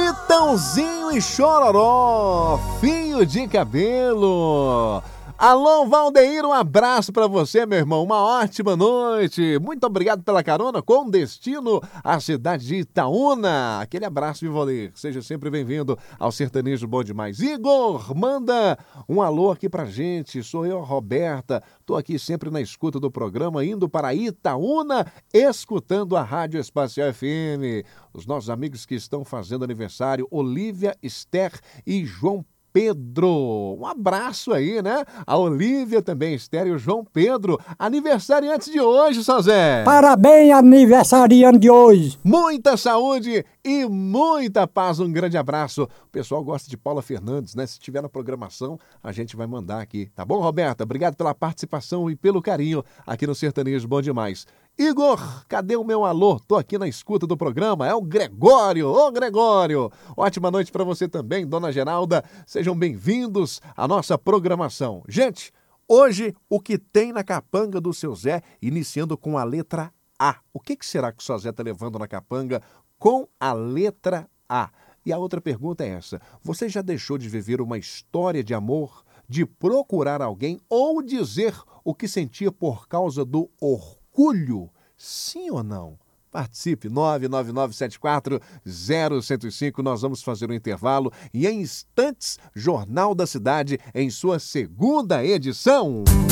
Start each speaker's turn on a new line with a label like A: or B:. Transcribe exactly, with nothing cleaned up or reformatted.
A: Chitãozinho e Chororó, fio de cabelo. Alô, Valdeir, um abraço pra você, meu irmão. Uma ótima noite. Muito obrigado pela carona com destino à cidade de Itaúna. Aquele abraço, viu, Valdeir? Seja sempre bem-vindo ao Sertanejo Bom Demais. Igor, manda um alô aqui pra gente. Sou eu, Roberta. Tô aqui sempre na escuta do programa, indo para Itaúna, escutando a Rádio Espacial F M. Os nossos amigos que estão fazendo aniversário, Olívia, Esther e João Pedro. Um abraço aí, né? A Olívia também, Esther e o João Pedro. Aniversariantes de hoje, seu Zé.
B: Parabéns, aniversariante de hoje.
A: Muita saúde e muita paz. Um grande abraço. O pessoal gosta de Paula Fernandes, né? Se tiver na programação, a gente vai mandar aqui. Tá bom, Roberta? Obrigado pela participação e pelo carinho aqui no Sertanejo Bom Demais. Igor, cadê o meu alô? Tô aqui na escuta do programa, é o Gregório. Ô, Gregório, ótima noite para você também, dona Geralda. Sejam bem-vindos à nossa programação. Gente, hoje o que tem na capanga do seu Zé, iniciando com a letra A. O que, que será que o seu Zé tá levando na capanga com a letra A? E a outra pergunta é essa: você já deixou de viver uma história de amor, de procurar alguém ou dizer o que sentia por causa do orgulho? Orgulho, sim ou não? Participe, nove nove nove sete quatro zero zero zero cinco. Nós vamos fazer um intervalo e em instantes, Jornal da Cidade em sua segunda edição.